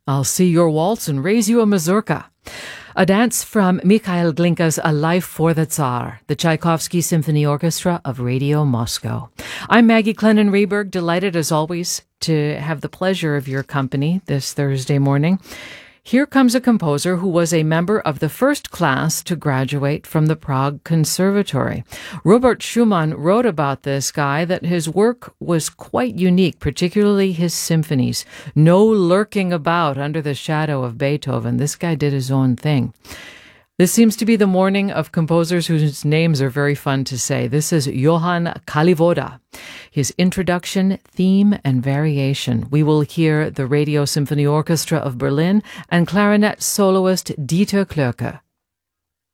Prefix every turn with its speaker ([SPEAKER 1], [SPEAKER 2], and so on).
[SPEAKER 1] I'll see your waltz and raise you a mazurka. A dance from Mikhail Glinka's A Life for the Tsar, the Tchaikovsky Symphony Orchestra of Radio Moscow. I'm Maggie Clennon-Reberg, delighted as always to have the pleasure of your company this Thursday morning. Here comes a composer who was a member of the first class to graduate from the Prague Conservatory. Robert Schumann wrote about this guy that his work was quite unique, particularly his symphonies. No lurking about under the shadow of Beethoven. This guy did his own thing. This seems to be the morning of composers whose names are very fun to say. This is Johann Kalivoda. His introduction, theme, and variation. We will hear the Radio Symphony Orchestra of Berlin and clarinet soloist Dieter Klöcke